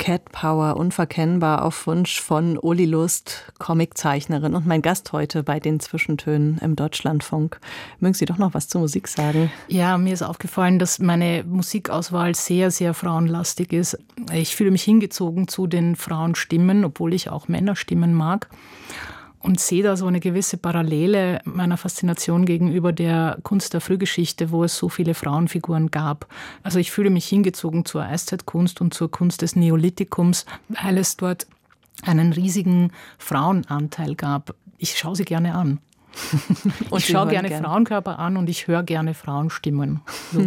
Cat Power, unverkennbar auf Wunsch von Uli Lust, Comiczeichnerin und mein Gast heute bei den Zwischentönen im Deutschlandfunk. Mögen Sie doch noch was zur Musik sagen? Ja, mir ist aufgefallen, dass meine Musikauswahl sehr, sehr frauenlastig ist. Ich fühle mich hingezogen zu den Frauenstimmen, obwohl ich auch Männerstimmen mag. Und sehe da so eine gewisse Parallele meiner Faszination gegenüber der Kunst der Frühgeschichte, wo es so viele Frauenfiguren gab. Also ich fühle mich hingezogen zur Eiszeitkunst und zur Kunst des Neolithikums, weil es dort einen riesigen Frauenanteil gab. Ich schaue sie gerne an. Und ich schaue gerne Frauenkörper an und ich höre gerne Frauenstimmen. So.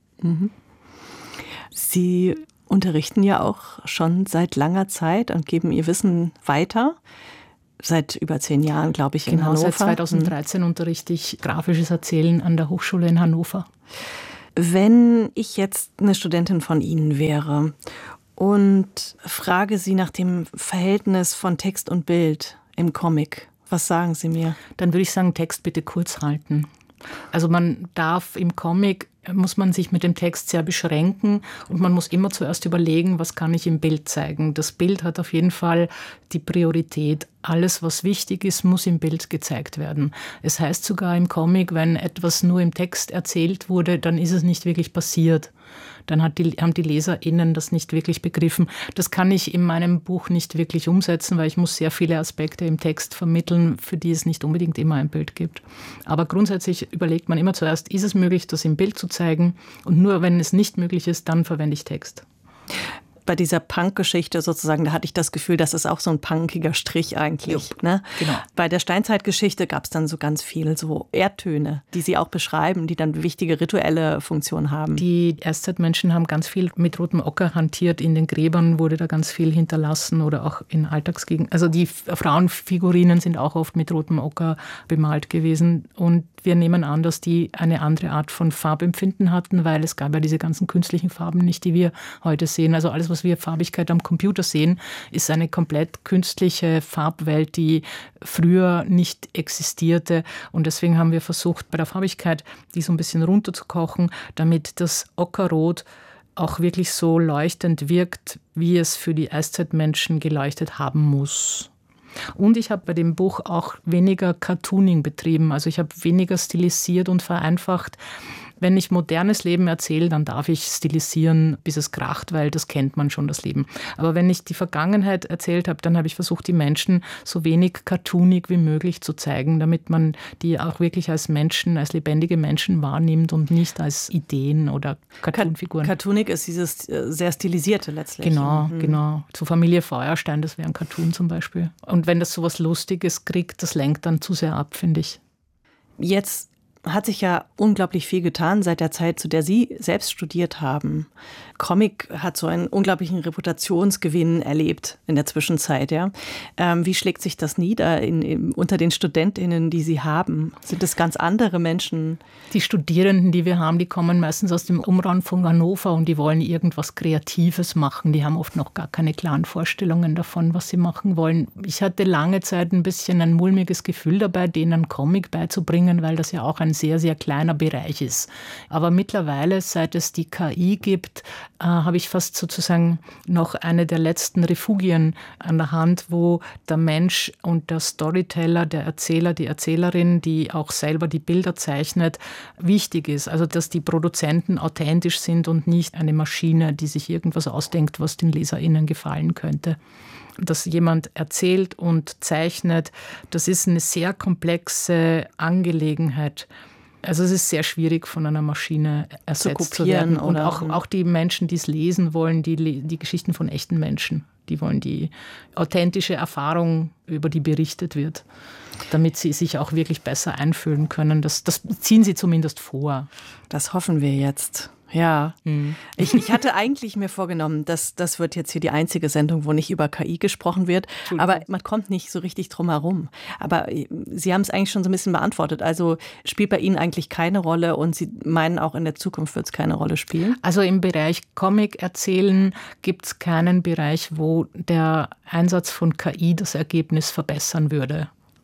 Sie unterrichten ja auch schon seit langer Zeit und geben Ihr Wissen weiter. Seit über 10 Jahren, glaube ich, in Hannover. Seit 2013 unterrichte ich grafisches Erzählen an der Hochschule in Hannover. Wenn ich jetzt eine Studentin von Ihnen wäre und frage Sie nach dem Verhältnis von Text und Bild im Comic, was sagen Sie mir? Dann würde ich sagen, Text bitte kurz halten. Also man darf im Comic, muss man sich mit dem Text sehr beschränken und man muss immer zuerst überlegen, was kann ich im Bild zeigen. Das Bild hat auf jeden Fall die Priorität. Alles, was wichtig ist, muss im Bild gezeigt werden. Es heißt sogar im Comic, wenn etwas nur im Text erzählt wurde, dann ist es nicht wirklich passiert. Dann haben die LeserInnen das nicht wirklich begriffen. Das kann ich in meinem Buch nicht wirklich umsetzen, weil ich muss sehr viele Aspekte im Text vermitteln, für die es nicht unbedingt immer ein Bild gibt. Aber grundsätzlich überlegt man immer zuerst, ist es möglich, das im Bild zu zeigen? Und nur wenn es nicht möglich ist, dann verwende ich Text. Bei dieser Punk-Geschichte sozusagen, da hatte ich das Gefühl, das ist auch so ein punkiger Strich eigentlich. Ne? Genau. Bei der Steinzeitgeschichte gab es dann so ganz viel so Erdtöne, die Sie auch beschreiben, die dann wichtige rituelle Funktionen haben. Die Erstzeitmenschen haben ganz viel mit rotem Ocker hantiert. In den Gräbern wurde da ganz viel hinterlassen oder auch in Alltagsgegenden. Also die Frauenfigurinen sind auch oft mit rotem Ocker bemalt gewesen. Und wir nehmen an, dass die eine andere Art von Farbempfinden hatten, weil es gab ja diese ganzen künstlichen Farben nicht, die wir heute sehen. Also alles, was wir Farbigkeit am Computer sehen, ist eine komplett künstliche Farbwelt, die früher nicht existierte. Und deswegen haben wir versucht, bei der Farbigkeit die so ein bisschen runterzukochen, damit das Ockerrot auch wirklich so leuchtend wirkt, wie es für die Eiszeitmenschen geleuchtet haben muss. Und ich habe bei dem Buch auch weniger Cartooning betrieben. Also ich habe weniger stilisiert und vereinfacht. Wenn ich modernes Leben erzähle, dann darf ich stilisieren, bis es kracht, weil das kennt man schon, das Leben. Aber wenn ich die Vergangenheit erzählt habe, dann habe ich versucht, die Menschen so wenig cartoonig wie möglich zu zeigen, damit man die auch wirklich als Menschen, als lebendige Menschen wahrnimmt und nicht als Ideen oder Cartoonfiguren. Cartoonig ist dieses sehr stilisierte letztlich. Genau. Zu Familie Feuerstein, das wäre ein Cartoon zum Beispiel. Und wenn das so was Lustiges kriegt, das lenkt dann zu sehr ab, finde ich. Jetzt hat sich ja unglaublich viel getan seit der Zeit, zu der Sie selbst studiert haben. Comic hat so einen unglaublichen Reputationsgewinn erlebt in der Zwischenzeit. Ja? Wie schlägt sich das nieder unter den StudentInnen, die Sie haben? Sind es ganz andere Menschen? Die Studierenden, die wir haben, die kommen meistens aus dem Umraum von Hannover und die wollen irgendwas Kreatives machen. Die haben oft noch gar keine klaren Vorstellungen davon, was sie machen wollen. Ich hatte lange Zeit ein bisschen ein mulmiges Gefühl dabei, denen Comic beizubringen, weil das ja auch ein sehr, sehr kleiner Bereich ist. Aber mittlerweile, seit es die KI gibt, habe ich fast sozusagen noch eine der letzten Refugien an der Hand, wo der Mensch und der Storyteller, der Erzähler, die Erzählerin, die auch selber die Bilder zeichnet, wichtig ist. Also dass die Produzenten authentisch sind und nicht eine Maschine, die sich irgendwas ausdenkt, was den LeserInnen gefallen könnte. Dass jemand erzählt und zeichnet, das ist eine sehr komplexe Angelegenheit. Also es ist sehr schwierig, von einer Maschine ersetzt zu werden. Und auch die Menschen, die es lesen wollen, die Geschichten von echten Menschen, die wollen die authentische Erfahrung, über die berichtet wird, damit sie sich auch wirklich besser einfühlen können. Das ziehen sie zumindest vor. Das hoffen wir jetzt. Ja, ich hatte eigentlich mir vorgenommen, dass das wird jetzt hier die einzige Sendung, wo nicht über KI gesprochen wird. Aber man kommt nicht so richtig drum herum. Aber Sie haben es eigentlich schon so ein bisschen beantwortet. Also spielt bei Ihnen eigentlich keine Rolle und Sie meinen auch in der Zukunft wird es keine Rolle spielen? Also im Bereich Comic erzählen gibt es keinen Bereich, wo der Einsatz von KI das Ergebnis verbessern würde.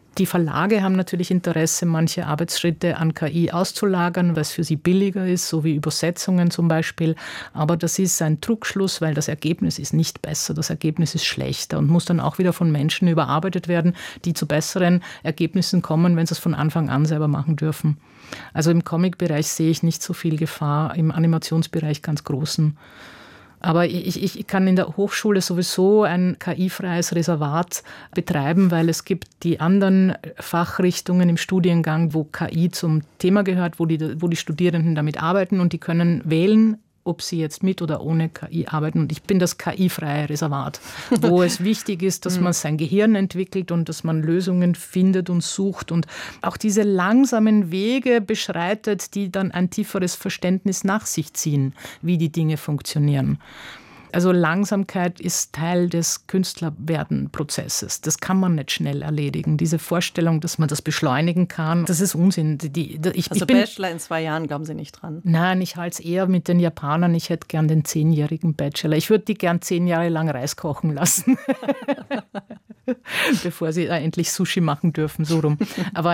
Die Verlage haben natürlich Interesse, manche Arbeitsschritte an KI auszulagern, weil es für sie billiger ist, so wie Übersetzungen zum Beispiel. Aber das ist ein Trugschluss, weil das Ergebnis ist nicht besser, das Ergebnis ist schlechter und muss dann auch wieder von Menschen überarbeitet werden, die zu besseren Ergebnissen kommen, wenn sie es von Anfang an selber machen dürfen. Also im Comic-Bereich sehe ich nicht so viel Gefahr, im Animationsbereich ganz großen. Aber ich kann in der Hochschule sowieso ein KI-freies Reservat betreiben, weil es gibt die anderen Fachrichtungen im Studiengang, wo KI zum Thema gehört, wo die Studierenden damit arbeiten und die können wählen, ob sie jetzt mit oder ohne KI arbeiten. Und ich bin das KI-freie Reservat, wo es wichtig ist, dass man sein Gehirn entwickelt und dass man Lösungen findet und sucht und auch diese langsamen Wege beschreitet, die dann ein tieferes Verständnis nach sich ziehen, wie die Dinge funktionieren. Also Langsamkeit ist Teil des Künstlerwerden-Prozesses. Das kann man nicht schnell erledigen. Diese Vorstellung, dass man das beschleunigen kann, das ist Unsinn. Also Bachelor in 2 Jahren, glauben Sie nicht dran? Nein, ich halte es eher mit den Japanern. Ich hätte gern den 10-jährigen Bachelor. Ich würde die gern 10 Jahre lang Reis kochen lassen, bevor sie endlich Sushi machen dürfen, so rum. Aber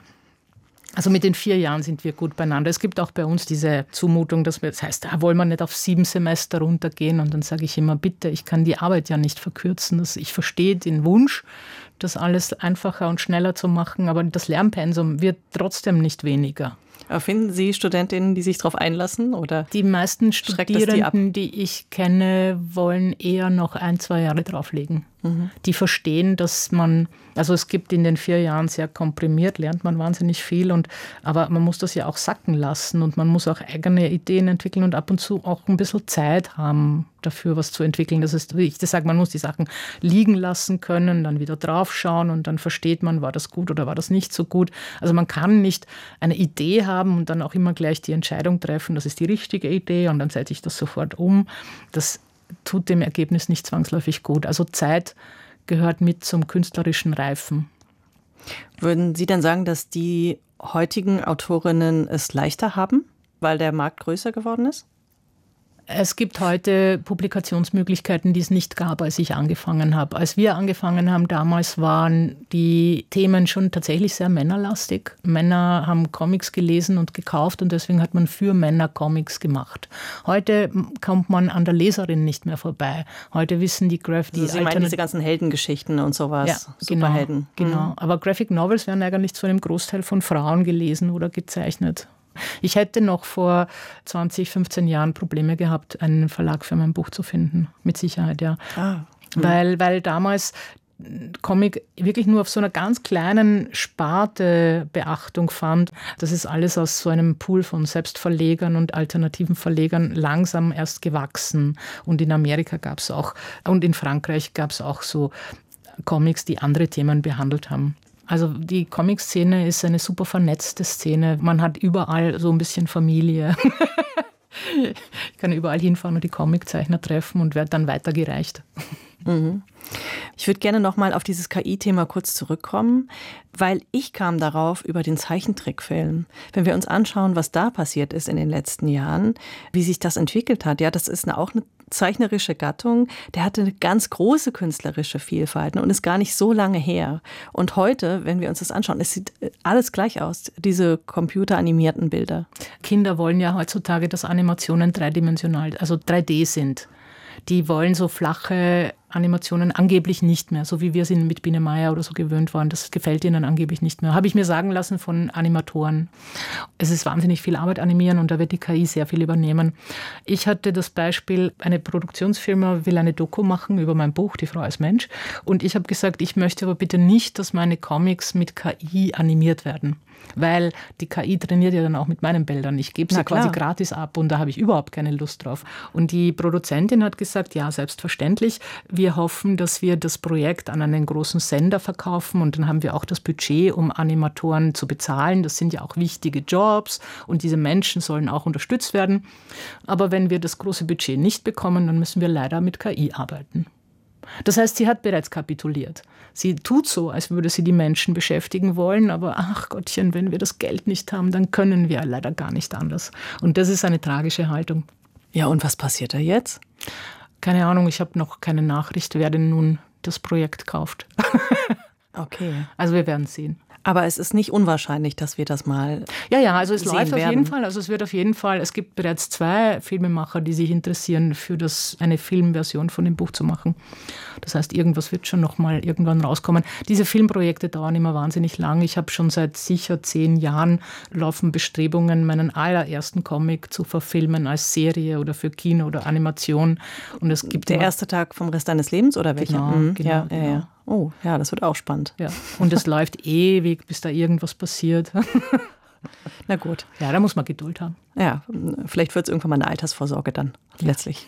also mit den 4 Jahren sind wir gut beieinander. Es gibt auch bei uns diese Zumutung, das heißt, da wollen wir nicht auf 7 Semester runtergehen. Und dann sage ich immer, bitte, ich kann die Arbeit ja nicht verkürzen. Ich verstehe den Wunsch, das alles einfacher und schneller zu machen, aber das Lernpensum wird trotzdem nicht weniger. Aber finden Sie Studentinnen, die sich darauf einlassen? Oder die meisten Studierenden, die ich kenne, wollen eher noch 1-2 Jahre drauflegen. Die verstehen, dass also es gibt in den 4 Jahren sehr komprimiert, lernt man wahnsinnig viel, aber man muss das ja auch sacken lassen und man muss auch eigene Ideen entwickeln und ab und zu auch ein bisschen Zeit haben, dafür was zu entwickeln. Das ist, wie ich das sage, man muss die Sachen liegen lassen können, dann wieder draufschauen und dann versteht man, war das gut oder war das nicht so gut. Also man kann nicht eine Idee haben und dann auch immer gleich die Entscheidung treffen, das ist die richtige Idee und dann setze ich das sofort um. Das tut dem Ergebnis nicht zwangsläufig gut. Also Zeit gehört mit zum künstlerischen Reifen. Würden Sie denn sagen, dass die heutigen Autorinnen es leichter haben, weil der Markt größer geworden ist? Es gibt heute Publikationsmöglichkeiten, die es nicht gab, als ich angefangen habe. Als wir angefangen haben, damals waren die Themen schon tatsächlich sehr männerlastig. Männer haben Comics gelesen und gekauft und deswegen hat man für Männer Comics gemacht. Heute kommt man an der Leserin nicht mehr vorbei. Heute wissen die Sie meinen diese ganzen Heldengeschichten und sowas, ja, Superhelden. Genau. Aber Graphic Novels werden eigentlich zu einem Großteil von Frauen gelesen oder gezeichnet. Ich hätte noch vor 20, 15 Jahren Probleme gehabt, einen Verlag für mein Buch zu finden. Mit Sicherheit, ja. Weil damals Comic wirklich nur auf so einer ganz kleinen Sparte Beachtung fand. Das ist alles aus so einem Pool von Selbstverlegern und alternativen Verlegern langsam erst gewachsen. Und in Amerika gab es auch, und in Frankreich gab es auch so Comics, die andere Themen behandelt haben. Also die Comic-Szene ist eine super vernetzte Szene. Man hat überall so ein bisschen Familie. Ich kann überall hinfahren und die Comiczeichner treffen und werde dann weitergereicht. Ich würde gerne noch mal auf dieses KI-Thema kurz zurückkommen, weil ich kam darauf über den Zeichentrickfilm. Wenn wir uns anschauen, was da passiert ist in den letzten Jahren, wie sich das entwickelt hat, ja, das ist auch eine zeichnerische Gattung, der hatte eine ganz große künstlerische Vielfalt und ist gar nicht so lange her. Und heute, wenn wir uns das anschauen, es sieht alles gleich aus, diese computeranimierten Bilder. Kinder wollen ja heutzutage, dass Animationen dreidimensional, also 3D sind. Die wollen so flache Animationen angeblich nicht mehr, so wie wir sie mit Biene Meier oder so gewöhnt waren. Das gefällt ihnen angeblich nicht mehr. Habe ich mir sagen lassen von Animatoren. Es ist wahnsinnig viel Arbeit animieren und da wird die KI sehr viel übernehmen. Ich hatte das Beispiel, eine Produktionsfirma will eine Doku machen über mein Buch, Die Frau als Mensch. Und ich habe gesagt, ich möchte aber bitte nicht, dass meine Comics mit KI animiert werden. Weil die KI trainiert ja dann auch mit meinen Bildern. Ich gebe sie quasi gratis ab und da habe ich überhaupt keine Lust drauf. Und die Produzentin hat gesagt, ja, selbstverständlich. Wir hoffen, dass wir das Projekt an einen großen Sender verkaufen und dann haben wir auch das Budget, um Animatoren zu bezahlen. Das sind ja auch wichtige Jobs und diese Menschen sollen auch unterstützt werden. Aber wenn wir das große Budget nicht bekommen, dann müssen wir leider mit KI arbeiten. Das heißt, sie hat bereits kapituliert. Sie tut so, als würde sie die Menschen beschäftigen wollen, aber ach Gottchen, wenn wir das Geld nicht haben, dann können wir leider gar nicht anders. Und das ist eine tragische Haltung. Ja, und was passiert da jetzt? Keine Ahnung, ich habe noch keine Nachricht, wer denn nun das Projekt kauft. Okay. Also wir werden sehen. Aber es ist nicht unwahrscheinlich, dass wir das mal Ja, also es läuft werden. Auf jeden Fall. Also es wird auf jeden Fall, es gibt bereits 2 Filmemacher, die sich interessieren, für eine Filmversion von dem Buch zu machen. Das heißt, irgendwas wird schon noch mal irgendwann rauskommen. Diese Filmprojekte dauern immer wahnsinnig lang. Ich habe schon seit sicher 10 Jahren laufen Bestrebungen, meinen allerersten Comic zu verfilmen als Serie oder für Kino oder Animation. Und es gibt der erste Tag vom Rest deines Lebens oder welcher? Genau. Ja. Oh, ja, das wird auch spannend. Ja. Und es läuft ewig, bis da irgendwas passiert. Na gut. Ja, da muss man Geduld haben. Ja, vielleicht wird es irgendwann mal eine Altersvorsorge dann, letztlich.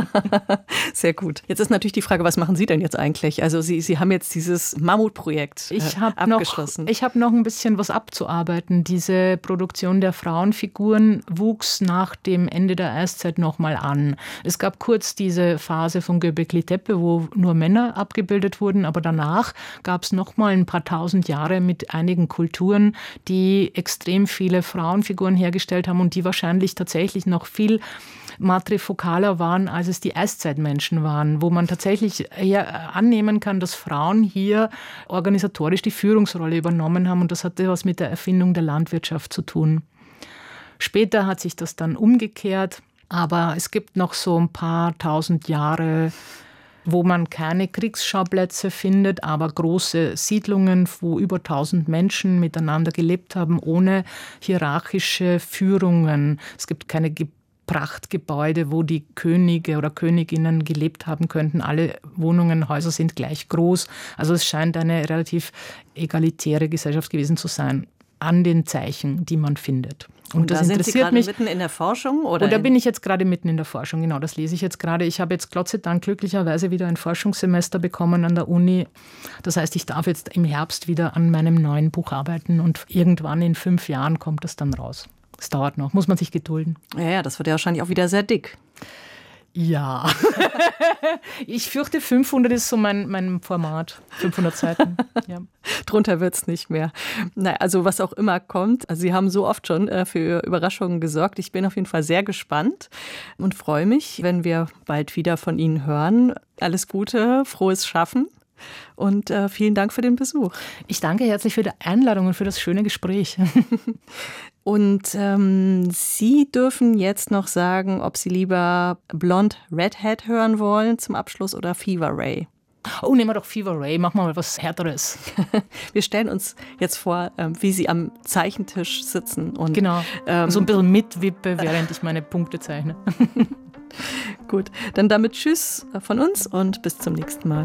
Sehr gut. Jetzt ist natürlich die Frage, was machen Sie denn jetzt eigentlich? Also Sie haben jetzt dieses Mammutprojekt abgeschlossen. Ich habe noch ein bisschen was abzuarbeiten. Diese Produktion der Frauenfiguren wuchs nach dem Ende der Eiszeit nochmal an. Es gab kurz diese Phase von Göbekli Tepe, wo nur Männer abgebildet wurden, aber danach gab es nochmal ein paar tausend Jahre mit einigen Kulturen, die extrem viele Frauenfiguren hergestellt haben und die wahrscheinlich tatsächlich noch viel matrifokaler waren, als es die Eiszeitmenschen waren, wo man tatsächlich eher annehmen kann, dass Frauen hier organisatorisch die Führungsrolle übernommen haben und das hatte was mit der Erfindung der Landwirtschaft zu tun. Später hat sich das dann umgekehrt, aber es gibt noch so ein paar tausend Jahre, wo man keine Kriegsschauplätze findet, aber große Siedlungen, wo über 1000 Menschen miteinander gelebt haben, ohne hierarchische Führungen. Es gibt keine Prachtgebäude, wo die Könige oder Königinnen gelebt haben könnten. Alle Wohnungen, Häuser sind gleich groß. Also es scheint eine relativ egalitäre Gesellschaft gewesen zu sein, an den Zeichen, die man findet. Und das interessiert mich. Mitten in der Forschung? Oder da bin ich jetzt gerade mitten in der Forschung, genau, das lese ich jetzt gerade. Ich habe jetzt Gott sei Dank glücklicherweise wieder ein Forschungssemester bekommen an der Uni. Das heißt, ich darf jetzt im Herbst wieder an meinem neuen Buch arbeiten und irgendwann in 5 Jahren kommt das dann raus. Es dauert noch, muss man sich gedulden. Ja, das wird ja wahrscheinlich auch wieder sehr dick. Ja, ich fürchte 500 ist so mein Format, 500 Seiten. Ja. Drunter wird es nicht mehr. Na, also was auch immer kommt, also Sie haben so oft schon für Überraschungen gesorgt. Ich bin auf jeden Fall sehr gespannt und freue mich, wenn wir bald wieder von Ihnen hören. Alles Gute, frohes Schaffen und vielen Dank für den Besuch. Ich danke herzlich für die Einladung und für das schöne Gespräch. Und Sie dürfen jetzt noch sagen, ob Sie lieber Blonde Redhead hören wollen zum Abschluss oder Fever Ray. Oh, nehmen wir doch Fever Ray, machen wir mal was Härteres. Wir stellen uns jetzt vor, wie Sie am Zeichentisch sitzen. Und, genau, so ein bisschen mitwippe, während ich meine Punkte zeichne. Gut, dann damit Tschüss von uns und bis zum nächsten Mal.